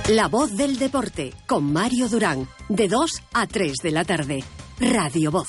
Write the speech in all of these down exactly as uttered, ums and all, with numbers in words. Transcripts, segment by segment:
La voz del deporte, con Mario Durán, de dos a tres de la tarde. Radio Voz.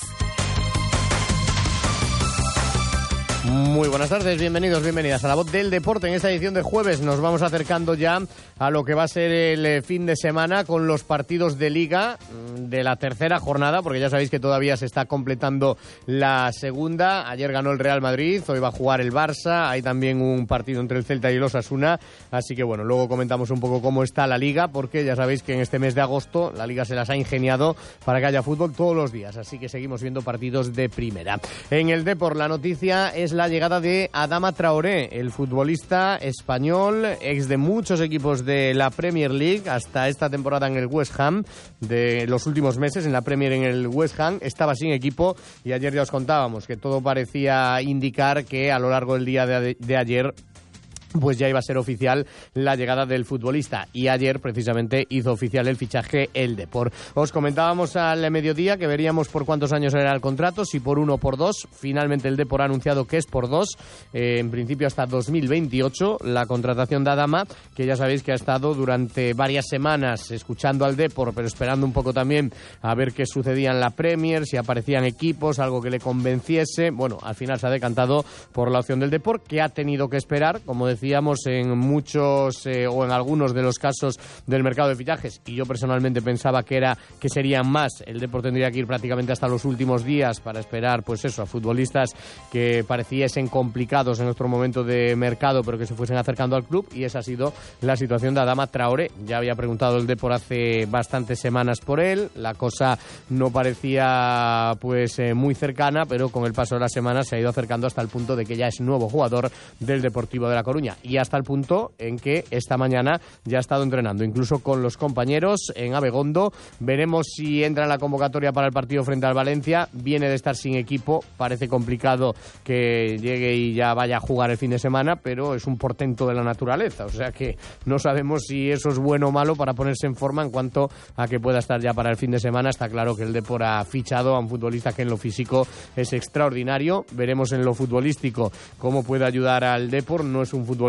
Muy buenas tardes, bienvenidos, bienvenidas a La Voz del Deporte. En esta edición de jueves nos vamos acercando ya a lo que va a ser el fin de semana con los partidos de Liga de la tercera jornada, porque ya sabéis que todavía se está completando la segunda. Ayer ganó el Real Madrid, hoy va a jugar el Barça, hay también un partido entre el Celta y el Osasuna, así que bueno, luego comentamos un poco cómo está la Liga, porque ya sabéis que en este mes de agosto la Liga se las ha ingeniado para que haya fútbol todos los días, así que seguimos viendo partidos de primera. En el Depor la noticia es la llegada de Adama Traoré, el futbolista español, ex de muchos equipos de la Premier League, hasta esta temporada en el West Ham, de los últimos meses en la Premier en el West Ham, estaba sin equipo y ayer ya os contábamos que todo parecía indicar que a lo largo del día de, de ayer pues ya iba a ser oficial la llegada del futbolista, y ayer precisamente hizo oficial el fichaje el Depor. Os comentábamos al mediodía que veríamos por cuántos años era el contrato, si por uno o por dos. Finalmente el Depor ha anunciado que es por dos, eh, en principio hasta dos mil veintiocho, la contratación de Adama, que ya sabéis que ha estado durante varias semanas escuchando al Depor, pero esperando un poco también a ver qué sucedía en la Premier, si aparecían equipos, algo que le convenciese. Bueno, al final se ha decantado por la opción del Depor, que ha tenido que esperar, como decía, decíamos, en muchos eh, o en algunos de los casos del mercado de fichajes, y yo personalmente pensaba que era que serían más. El Depor tendría que ir prácticamente hasta los últimos días para esperar, pues eso, a futbolistas que pareciesen complicados en nuestro momento de mercado, pero que se fuesen acercando al club, y esa ha sido la situación de Adama Traoré. Ya había preguntado el Depor hace bastantes semanas por él, la cosa no parecía pues eh, muy cercana, pero con el paso de las semanas se ha ido acercando hasta el punto de que ya es nuevo jugador del Deportivo de La Coruña, y hasta el punto en que esta mañana ya ha estado entrenando, incluso con los compañeros en Abegondo. Veremos si entra en la convocatoria para el partido frente al Valencia. Viene de estar sin equipo, parece complicado que llegue y ya vaya a jugar el fin de semana, pero es un portento de la naturaleza, o sea que no sabemos si eso es bueno o malo para ponerse en forma en cuanto a que pueda estar ya para el fin de semana. Está claro que el Depor ha fichado a un futbolista que en lo físico es extraordinario. Veremos en lo futbolístico cómo puede ayudar al Depor. No es un futbolista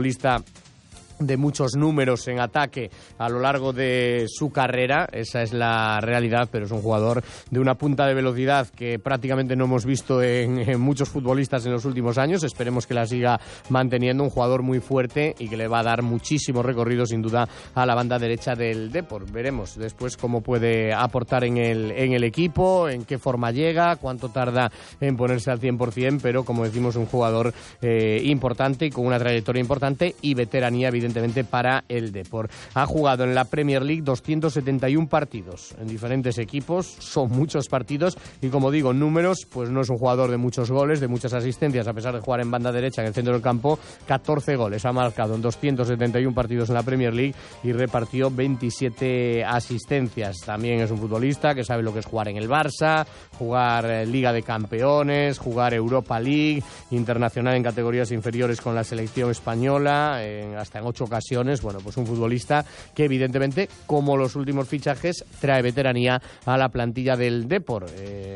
de muchos números en ataque a lo largo de su carrera, esa es la realidad, pero es un jugador de una punta de velocidad que prácticamente no hemos visto en, en muchos futbolistas en los últimos años. Esperemos que la siga manteniendo, un jugador muy fuerte y que le va a dar muchísimo recorrido sin duda a la banda derecha del Depor. Veremos después cómo puede aportar en el, en el equipo, en qué forma llega, cuánto tarda en ponerse al cien por ciento, pero como decimos, un jugador eh, importante y con una trayectoria importante y veteranía evidentemente evidentemente para el Depor. Ha jugado en la Premier League doscientos setenta y uno partidos en diferentes equipos, son muchos partidos, y como digo, números, pues no es un jugador de muchos goles, de muchas asistencias, a pesar de jugar en banda derecha en el centro del campo. catorce goles ha marcado en doscientos setenta y uno partidos en la Premier League y repartió veintisiete asistencias. También es un futbolista que sabe lo que es jugar en el Barça, jugar Liga de Campeones, jugar Europa League, internacional en categorías inferiores con la selección española, en, hasta en ocho ocasiones. Bueno, pues un futbolista que evidentemente, como los últimos fichajes, trae veteranía a la plantilla del Depor.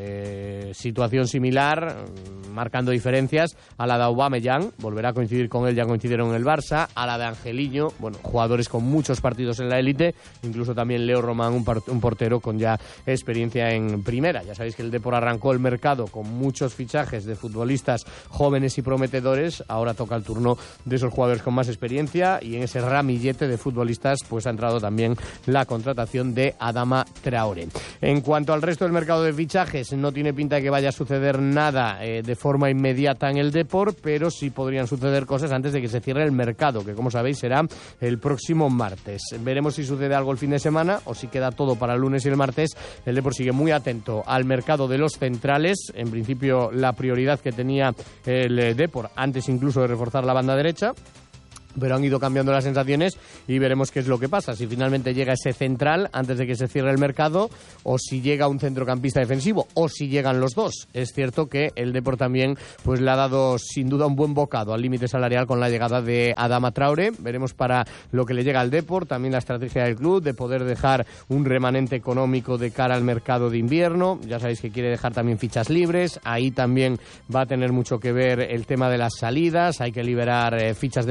Eh, situación similar, marcando diferencias, a la de Aubameyang, volverá a coincidir con él, ya coincidieron en el Barça, a la de Angeliño, bueno, jugadores con muchos partidos en la élite, incluso también Leo Román, un, part- un portero con ya experiencia en primera. Ya sabéis que el Depor arrancó el mercado con muchos fichajes de futbolistas jóvenes y prometedores, ahora toca el turno de esos jugadores con más experiencia, y en ese ramillete de futbolistas pues ha entrado también la contratación de Adama Traoré. En cuanto al resto del mercado de fichajes, no tiene pinta de que vaya a suceder nada eh, de forma inmediata en el Depor, pero sí podrían suceder cosas antes de que se cierre el mercado, que como sabéis será el próximo martes. Veremos si sucede algo el fin de semana o si queda todo para el lunes y el martes. El Depor sigue muy atento al mercado de los centrales. En principio, la prioridad que tenía el Depor, antes incluso de reforzar la banda derecha, pero han ido cambiando las sensaciones y veremos qué es lo que pasa, si finalmente llega ese central antes de que se cierre el mercado, o si llega un centrocampista defensivo, o si llegan los dos. Es cierto que el Depor también pues le ha dado sin duda un buen bocado al límite salarial con la llegada de Adama Traoré. Veremos para lo que le llega al Depor, también la estrategia del club de poder dejar un remanente económico de cara al mercado de invierno. Ya sabéis que quiere dejar también fichas libres, ahí también va a tener mucho que ver el tema de las salidas, hay que liberar eh, fichas de la primera plantilla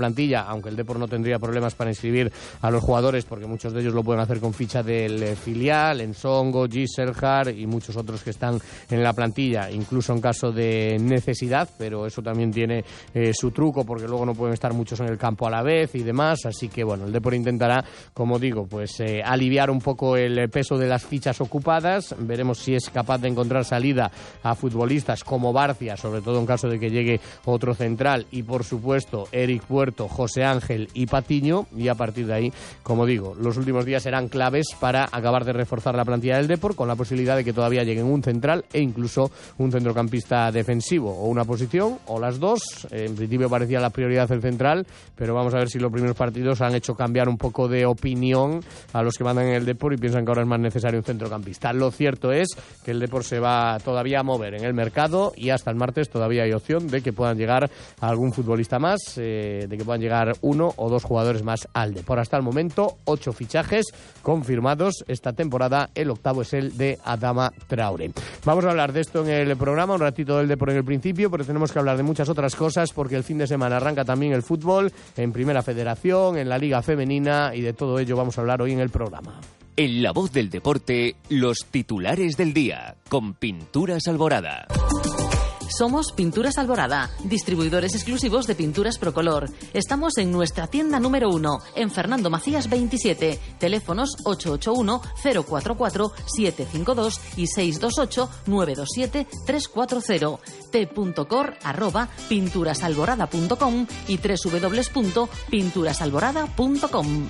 plantilla, aunque el Depor no tendría problemas para inscribir a los jugadores, porque muchos de ellos lo pueden hacer con ficha del eh, filial, Ensongo, Giselhard y muchos otros que están en la plantilla, incluso en caso de necesidad, pero eso también tiene eh, su truco, porque luego no pueden estar muchos en el campo a la vez y demás, así que bueno, el Depor intentará, como digo, pues eh, aliviar un poco el peso de las fichas ocupadas. Veremos si es capaz de encontrar salida a futbolistas como Barcia, sobre todo en caso de que llegue otro central, y por supuesto Eric Puerto, José Ángel y Patiño, y a partir de ahí, como digo, los últimos días serán claves para acabar de reforzar la plantilla del Depor, con la posibilidad de que todavía lleguen un central e incluso un centrocampista defensivo, o una posición o las dos. En principio parecía la prioridad el central, pero vamos a ver si los primeros partidos han hecho cambiar un poco de opinión a los que mandan en el Depor y piensan que ahora es más necesario un centrocampista. Lo cierto es que el Depor se va todavía a mover en el mercado y hasta el martes todavía hay opción de que puedan llegar algún futbolista más, eh, de que puedan llegar uno o dos jugadores más al Depor. Hasta el momento, ocho fichajes confirmados esta temporada. El octavo es el de Adama Traoré. Vamos a hablar de esto en el programa, un ratito del Depor en el principio, pero tenemos que hablar de muchas otras cosas, porque el fin de semana arranca también el fútbol en Primera Federación, en la Liga Femenina, y de todo ello vamos a hablar hoy en el programa. En La Voz del Deporte, los titulares del día, con Pinturas Alborada. Somos Pinturas Alborada, distribuidores exclusivos de pinturas Procolor. Estamos en nuestra tienda número uno, en Fernando Macías veintisiete. Teléfonos ocho ocho uno, cero cuatro cuatro, siete cinco dos y seis dos ocho, nueve dos siete, tres cuatro cero. t.cor arroba pinturasalborada punto com y doble u doble u doble u punto pinturasalborada punto com.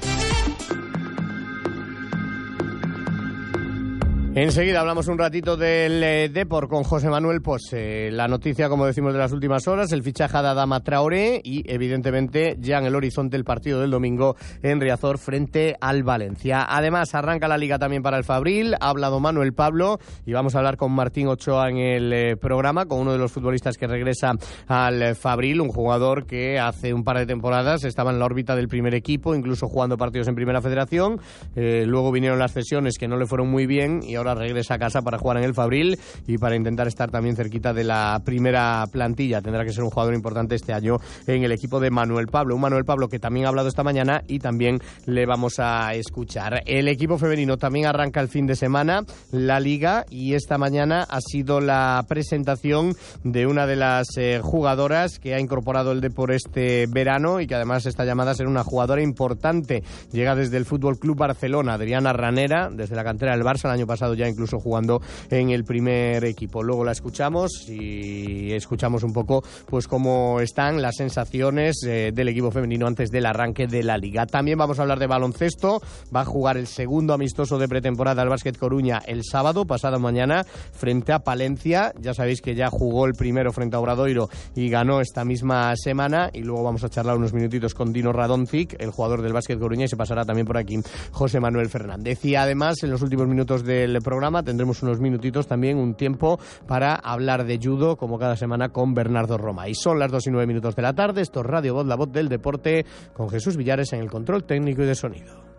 Enseguida hablamos un ratito del eh, Depor con José Manuel Pose. La noticia, como decimos, de las últimas horas, el fichaje de Adama Traoré y, evidentemente, ya en el horizonte el partido del domingo en Riazor frente al Valencia. Además, arranca la Liga también para el Fabril. Ha hablado Manuel Pablo y vamos a hablar con Martín Ochoa en el eh, programa, con uno de los futbolistas que regresa al eh, Fabril, un jugador que hace un par de temporadas estaba en la órbita del primer equipo, incluso jugando partidos en Primera Federación. Eh, luego vinieron las cesiones que no le fueron muy bien y ahora regresa a casa para jugar en el Fabril y para intentar estar también cerquita de la primera plantilla. Tendrá que ser un jugador importante este año en el equipo de Manuel Pablo. Un Manuel Pablo que también ha hablado esta mañana y también le vamos a escuchar. El equipo femenino también arranca el fin de semana la Liga y esta mañana ha sido la presentación de una de las eh, jugadoras que ha incorporado el Depor este verano y que además está llamada a ser una jugadora importante. Llega desde el Fútbol Club Barcelona, Adriana Ranera, desde la cantera del Barça, el año pasado ya incluso jugando en el primer equipo. Luego la escuchamos y escuchamos un poco pues cómo están las sensaciones eh, del equipo femenino antes del arranque de la Liga. También vamos a hablar de baloncesto. Va a jugar el segundo amistoso de pretemporada al Básquet Coruña el sábado, pasado mañana, frente a Palencia. Ya sabéis que ya jugó el primero frente a Obradoiro y ganó esta misma semana, y luego vamos a charlar unos minutitos con Dino Radonjic, el jugador del Básquet Coruña, y se pasará también por aquí José Manuel Fernández. Y además, en los últimos minutos del programa tendremos unos minutitos también, un tiempo para hablar de judo, como cada semana, con Bernardo Roma. Y son las dos y nueve minutos de la tarde. Esto es Radio Voz, la voz del deporte, con Jesús Villares en el control técnico y de sonido.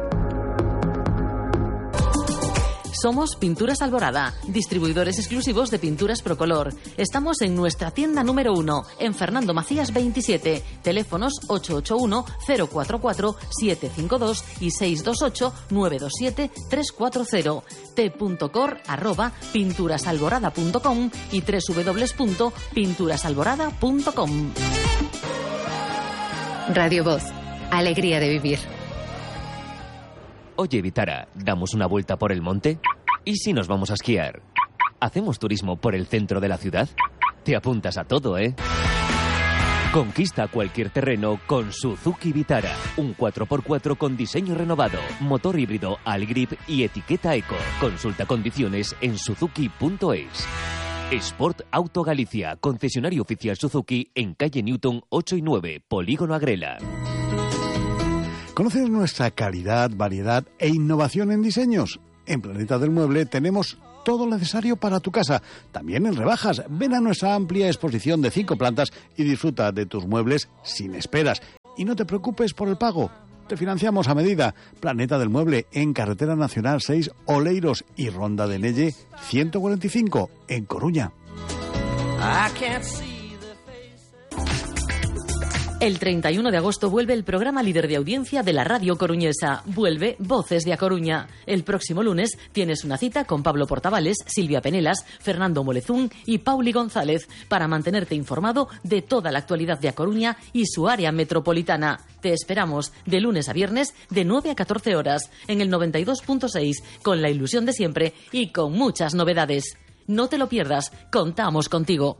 Somos Pinturas Alborada, distribuidores exclusivos de pinturas Procolor. Estamos en nuestra tienda número uno, en Fernando Macías veintisiete. Teléfonos ocho ocho uno, cero cuatro cuatro, siete cinco dos y seis dos ocho, nueve dos siete, tres cuatro cero. t.cor arroba pinturasalborada punto com y doble u doble u doble u punto pinturasalborada punto com. Radio Voz, alegría de vivir. Oye, Vitara, ¿damos una vuelta por el monte? ¿Y si nos vamos a esquiar? ¿Hacemos turismo por el centro de la ciudad? Te apuntas a todo, ¿eh? Conquista cualquier terreno con Suzuki Vitara. Un cuatro por cuatro con diseño renovado, motor híbrido Allgrip y etiqueta Eco. Consulta condiciones en suzuki punto es. Sport Auto Galicia, concesionario oficial Suzuki en calle Newton ocho y nueve, Polígono Agrela. ¿Conoces nuestra calidad, variedad e innovación en diseños? En Planeta del Mueble tenemos todo lo necesario para tu casa. También en rebajas. Ven a nuestra amplia exposición de cinco plantas y disfruta de tus muebles sin esperas. Y no te preocupes por el pago. Te financiamos a medida. Planeta del Mueble en Carretera Nacional seis, Oleiros y Ronda de Nelle ciento cuarenta y cinco en Coruña. El treinta y uno de agosto vuelve el programa líder de audiencia de la radio coruñesa. Vuelve Voces de A Coruña. El próximo lunes tienes una cita con Pablo Portavales, Silvia Penelas, Fernando Molezún y Pauli González para mantenerte informado de toda la actualidad de A Coruña y su área metropolitana. Te esperamos de lunes a viernes de nueve a catorce horas en el noventa y dos punto seis con la ilusión de siempre y con muchas novedades. No te lo pierdas, contamos contigo.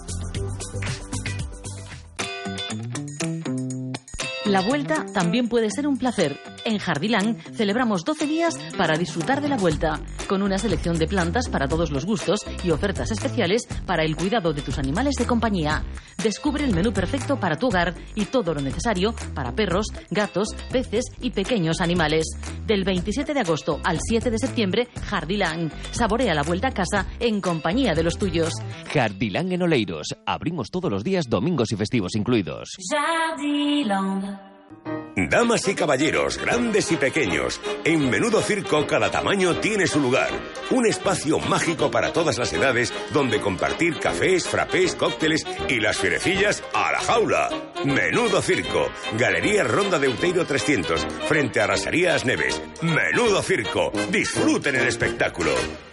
La vuelta también puede ser un placer. En Jardilán celebramos doce días para disfrutar de la vuelta, con una selección de plantas para todos los gustos y ofertas especiales para el cuidado de tus animales de compañía. Descubre el menú perfecto para tu hogar y todo lo necesario para perros, gatos, peces y pequeños animales. Del veintisiete de agosto al siete de septiembre, Jardilán. Saborea la vuelta a casa en compañía de los tuyos. Jardilán en Oleiros. Abrimos todos los días, domingos y festivos incluidos. Jardilán. Damas y caballeros, grandes y pequeños, en Menudo Circo cada tamaño tiene su lugar. Un espacio mágico para todas las edades donde compartir cafés, frappés, cócteles y las fierecillas a la jaula. Menudo Circo, Galería Ronda de Outeiro trescientos, frente a Rasarías Neves. Menudo Circo, disfruten el espectáculo.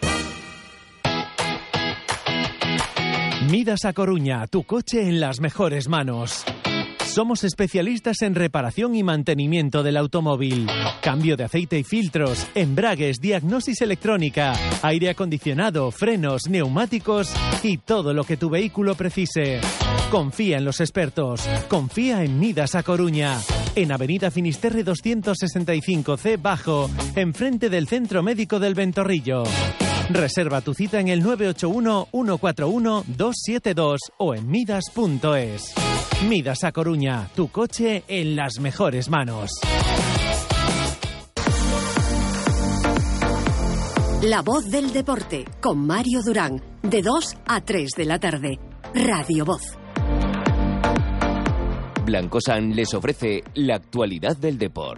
Midas A Coruña, tu coche en las mejores manos. Somos especialistas en reparación y mantenimiento del automóvil. Cambio de aceite y filtros, embragues, diagnosis electrónica, aire acondicionado, frenos, neumáticos y todo lo que tu vehículo precise. Confía en los expertos. Confía en Midas A Coruña. En Avenida Finisterre doscientos sesenta y cinco C Bajo, enfrente del Centro Médico del Ventorrillo. Reserva tu cita en el nueve ocho uno, uno cuatro uno, dos siete dos o en midas punto es. Midas A Coruña, tu coche en las mejores manos. La voz del deporte, con Mario Durán, de dos a tres de la tarde. Radio Voz. Blancosan les ofrece la actualidad del deporte.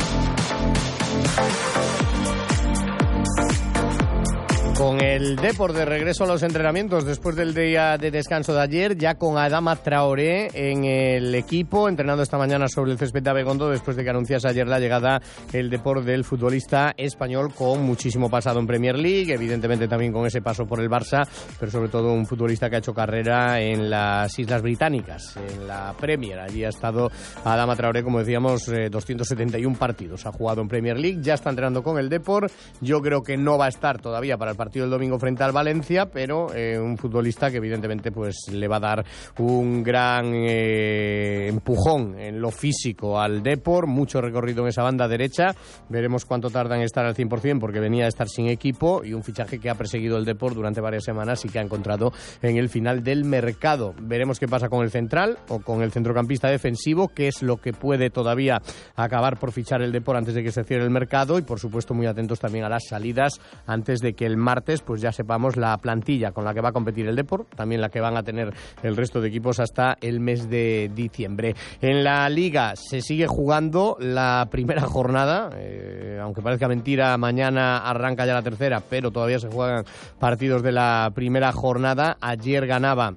Con el Depor de regreso a los entrenamientos después del día de descanso de ayer, ya con Adama Traoré en el equipo, entrenando esta mañana sobre el césped de Abegondo después de que anunciase ayer la llegada el Depor del futbolista español con muchísimo pasado en Premier League, evidentemente también con ese paso por el Barça, pero sobre todo un futbolista que ha hecho carrera en las Islas Británicas, en la Premier. Allí ha estado Adama Traoré, como decíamos, eh, doscientos setenta y uno partidos. Ha jugado en Premier League, ya está entrenando con el Depor. Yo creo que no va a estar todavía para el partido partido el domingo frente al Valencia, pero eh, un futbolista que evidentemente pues le va a dar un gran eh, empujón en lo físico al Depor, mucho recorrido en esa banda derecha, veremos cuánto tarda en estar al cien por ciento porque venía a estar sin equipo, y un fichaje que ha perseguido el Depor durante varias semanas y que ha encontrado en el final del mercado. Veremos qué pasa con el central o con el centrocampista defensivo, qué es lo que puede todavía acabar por fichar el Depor antes de que se cierre el mercado, y por supuesto muy atentos también a las salidas antes de que el martes pues ya sepamos la plantilla con la que va a competir el Depor, también la que van a tener el resto de equipos hasta el mes de diciembre. En la Liga se sigue jugando la primera jornada, eh, aunque parezca mentira, mañana arranca ya la tercera, pero todavía se juegan partidos de la primera jornada. Ayer ganaba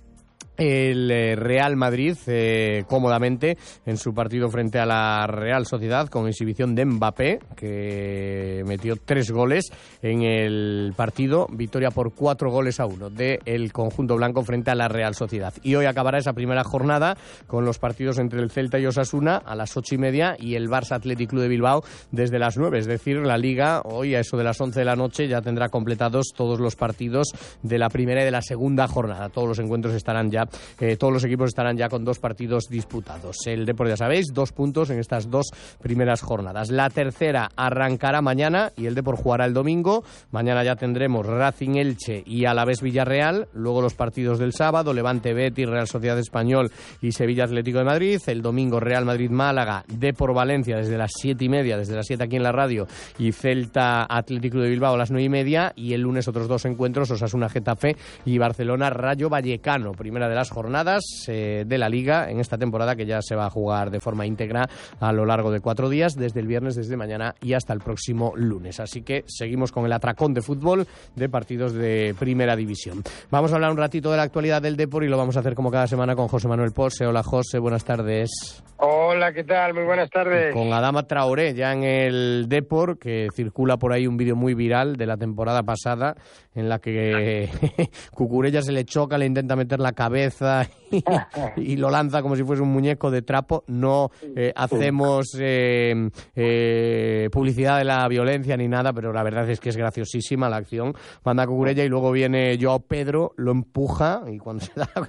el Real Madrid eh, cómodamente en su partido frente a la Real Sociedad, con exhibición de Mbappé, que metió tres goles en el partido, victoria por cuatro goles a uno del conjunto blanco frente a la Real Sociedad. Y hoy acabará esa primera jornada con los partidos entre el Celta y Osasuna a las ocho y media y el Barça Athletic Club de Bilbao desde las nueve, es decir, la Liga hoy a eso de las once de la noche ya tendrá completados todos los partidos de la primera y de la segunda jornada. Todos los encuentros estarán ya Eh, todos los equipos estarán ya con dos partidos disputados. El Depor, ya sabéis, dos puntos en estas dos primeras jornadas. La tercera arrancará mañana y el Depor jugará el domingo. Mañana ya tendremos Racing Elche y Alavés Villarreal. Luego los partidos del sábado, Levante Betis, Real Sociedad Español y Sevilla Atlético de Madrid. El domingo Real Madrid Málaga, Depor Valencia desde las siete y media, desde las siete aquí en la radio, y Celta Atlético de Bilbao a las nueve y media. Y el lunes otros dos encuentros, Osasuna Getafe y Barcelona Rayo Vallecano. Primera de las jornadas eh, de la Liga en esta temporada, que ya se va a jugar de forma íntegra a lo largo de cuatro días, desde el viernes, desde mañana y hasta el próximo lunes. Así que seguimos con el atracón de fútbol de partidos de Primera División. Vamos a hablar un ratito de la actualidad del Depor y lo vamos a hacer como cada semana con José Manuel Pose. Hola José, buenas tardes. Hola, ¿qué tal? Muy buenas tardes. Con Adama Traoré ya en el Depor, que circula por ahí un vídeo muy viral de la temporada pasada en la que Cucurella se le choca, le intenta meter la cabeza y, y lo lanza como si fuese un muñeco de trapo. No eh, hacemos eh, eh, publicidad de la violencia ni nada, pero la verdad es que es graciosísima la acción. Manda a Cucurella y luego viene Joao Pedro, lo empuja y cuando se da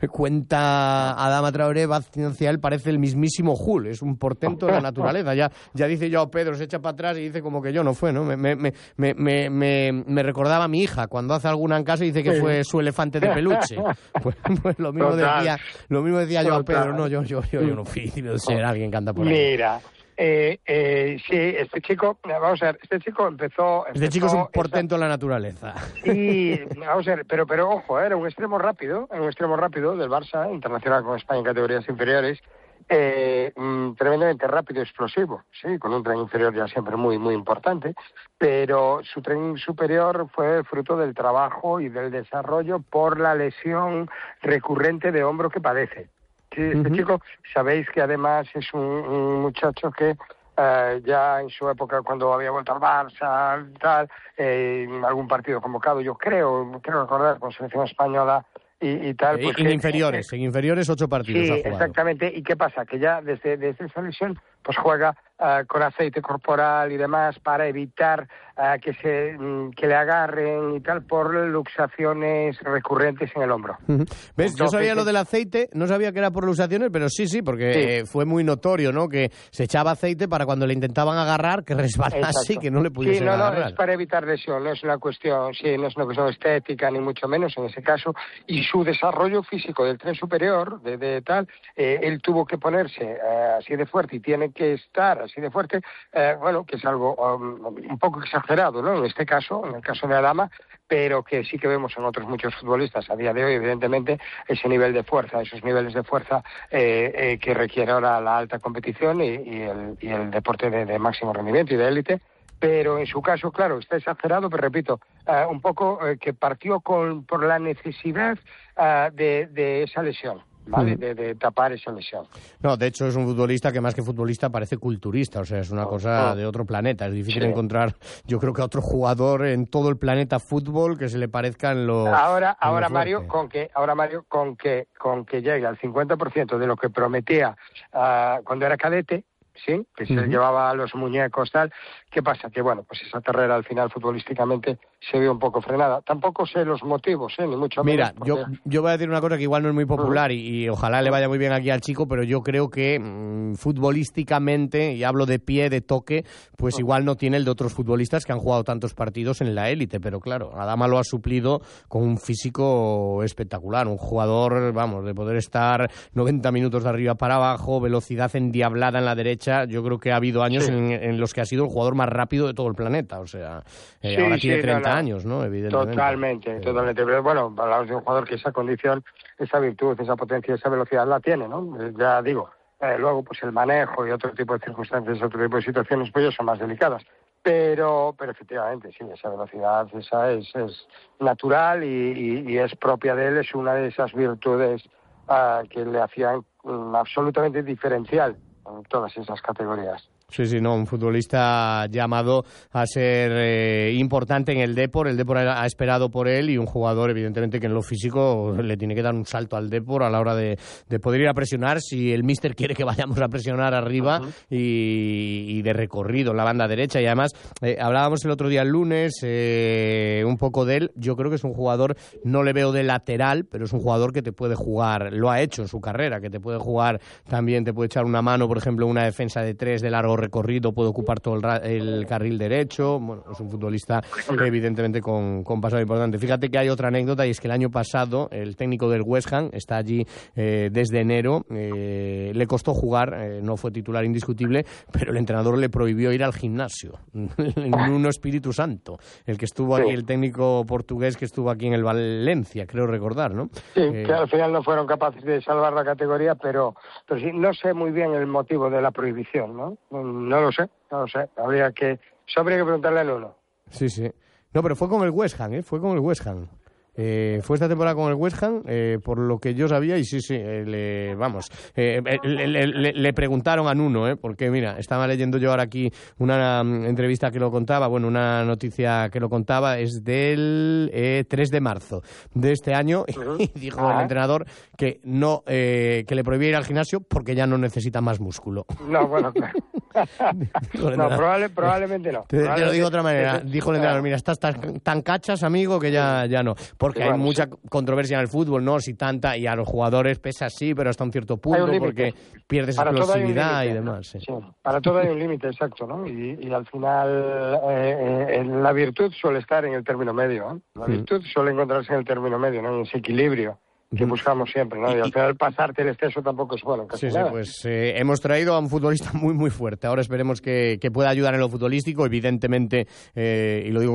cuenta Adama Traoré va hacia él, parece el mismísimo Hulk, es un portento de la naturaleza. Ya, ya dice Joao Pedro, se echa para atrás y dice como que yo no fue, ¿no? Me, me, me, me, me, me recordaba a mi hija cuando hace alguna en casa y dice que fue su elefante de peluche. Pues, pues lo mismo Total. decía, lo mismo decía Joao Pedro, no, yo, yo, yo, yo no fui, debe ser alguien que anda por ahí. Mira. Eh, eh, sí, este chico, vamos a ver, este chico empezó... empezó este chico es un portento de esa... la naturaleza. Sí, vamos a ver, pero, pero ojo, era un extremo rápido, un extremo rápido del Barça, internacional con España en categorías inferiores, eh, mm, tremendamente rápido, explosivo, sí, con un tren inferior ya siempre muy, muy importante, pero su tren superior fue fruto del trabajo y del desarrollo por la lesión recurrente de hombro que padece. Sí, este uh-huh. chico, sabéis que además es un, un muchacho que eh, ya en su época, cuando había vuelto al Barça, tal, eh, en algún partido convocado, yo creo, creo recordar, con selección española y, y tal. Pues en que, inferiores, eh, en inferiores ocho partidos sí, ha jugado. Exactamente. ¿Y qué pasa? Que ya desde, desde esa lesión pues juega uh, con aceite corporal y demás para evitar uh, que se um, que le agarren y tal por luxaciones recurrentes en el hombro. Uh-huh. ¿Ves? Entonces, yo sabía lo del aceite, no sabía que era por luxaciones, pero sí, sí, porque sí. Eh, fue muy notorio, ¿no? Que se echaba aceite para cuando le intentaban agarrar, que resbalase y que no le pudiese sí, no, agarrar. No, es para evitar lesión, no es una cuestión, sí, no es una cuestión estética, ni mucho menos en ese caso. Y su desarrollo físico del tren superior, de, de tal, eh, él tuvo que ponerse eh, así de fuerte y tiene que estar así de fuerte, eh, bueno, que es algo um, un poco exagerado, ¿no? En este caso, en el caso de Adama, pero que sí que vemos en otros muchos futbolistas a día de hoy, evidentemente, ese nivel de fuerza, esos niveles de fuerza eh, eh, que requiere ahora la alta competición y, y, el, y el deporte de, de máximo rendimiento y de élite. Pero en su caso, claro, está exagerado, pero repito, uh, un poco uh, que partió con por la necesidad uh, de, de esa lesión. ¿Vale? De, de tapar esa lesión. No, de hecho es un futbolista que más que futbolista parece culturista, o sea, es una oh, cosa oh. de otro planeta. Es difícil sí. encontrar, yo creo que a otro jugador en todo el planeta fútbol que se le parezca en lo Ahora, en ahora lo Mario, con que ahora Mario con que con que llegue al cincuenta por ciento de lo que prometía uh, cuando era cadete, sí, que se uh-huh. llevaba a los muñecos, tal. ¿Qué pasa? Que, bueno, pues esa carrera al final futbolísticamente se vio un poco frenada. Tampoco sé los motivos, ¿eh? Ni mucho Mira, menos. Mira, porque... yo, yo voy a decir una cosa que igual no es muy popular uh-huh. y, y ojalá le vaya muy bien aquí al chico, pero yo creo que mmm, futbolísticamente, y hablo de pie, de toque, pues uh-huh. igual no tiene el de otros futbolistas que han jugado tantos partidos en la élite, pero claro, Adama lo ha suplido con un físico espectacular, un jugador, vamos, de poder estar noventa minutos de arriba para abajo, velocidad endiablada en la derecha. Yo creo que ha habido años sí. en, en los que ha sido el jugador más rápido de todo el planeta, o sea, eh, sí, ahora sí, tiene treinta no, no. años, ¿no? Evidentemente. Totalmente, eh, totalmente. Pero bueno, hablamos de un jugador que esa condición, esa virtud, esa potencia, esa velocidad la tiene, ¿no? Ya digo, eh, luego pues el manejo y otro tipo de circunstancias, otro tipo de situaciones, pues ya son más delicadas. Pero, pero efectivamente, sí, esa velocidad esa es, es natural y, y, y es propia de él, es una de esas virtudes uh, que le hacían um, absolutamente diferencial en todas esas categorías. Sí, sí, no, un futbolista llamado a ser eh, importante en el Depor. El Depor ha esperado por él y un jugador, evidentemente, que en lo físico le tiene que dar un salto al Depor a la hora de, de poder ir a presionar. Si el míster quiere que vayamos a presionar arriba uh-huh. y, y de recorrido en la banda derecha. Y además, eh, hablábamos el otro día, el lunes, eh, un poco de él. Yo creo que es un jugador, no le veo de lateral, pero es un jugador que te puede jugar, lo ha hecho en su carrera, que te puede jugar también, te puede echar una mano, por ejemplo, una defensa de tres de largo recorrido, puede ocupar todo el, ra- el carril derecho. Bueno, es un futbolista evidentemente con, con pasado importante. Fíjate que hay otra anécdota, y es que el año pasado el técnico del West Ham está allí eh, desde enero, eh, le costó jugar, eh, no fue titular indiscutible, pero el entrenador le prohibió ir al gimnasio. Nuno Espíritu Santo, el que estuvo Sí. aquí, el técnico portugués que estuvo aquí en el Valencia, creo recordar, ¿no? Sí, Eh, que al final no fueron capaces de salvar la categoría, pero, pero sí, no sé muy bien el motivo de la prohibición, ¿no? No lo sé, no lo sé. Habría que, eso habría que preguntarle al uno. Sí, sí. No, pero fue con el West Ham, ¿eh? Fue con el West Ham. Eh, fue esta temporada con el West Ham, eh, por lo que yo sabía, y sí, sí, eh, le, vamos, eh, le, le, le, le preguntaron a Nuno, eh, porque mira, estaba leyendo yo ahora aquí una um, entrevista que lo contaba, bueno, una noticia que lo contaba, es del eh, tres de marzo de este año, uh-huh. y dijo ah. el entrenador que no, eh, que le prohibía ir al gimnasio porque ya no necesita más músculo. No, bueno, claro. no, probable, probablemente no. Te, probablemente, te lo digo de otra manera, dijo el entrenador, mira, estás tan, tan cachas, amigo, que ya, ya no. Porque bueno, hay mucha sí. controversia en el fútbol, ¿no? Si tanta, y a los jugadores pesa sí, pero hasta un cierto punto, un porque pierdes para explosividad y demás. Sí. Sí, para todo hay un límite, exacto, ¿no? Y, y al final eh, eh, la virtud suele estar en el término medio, ¿eh? La virtud mm. suele encontrarse en el término medio, ¿no? En ese equilibrio que buscamos siempre, ¿no? Y al final pasarte el exceso tampoco es bueno. Casi sí, nada. sí, pues eh, hemos traído a un futbolista muy, muy fuerte. Ahora esperemos que, que pueda ayudar en lo futbolístico, evidentemente, eh, y lo digo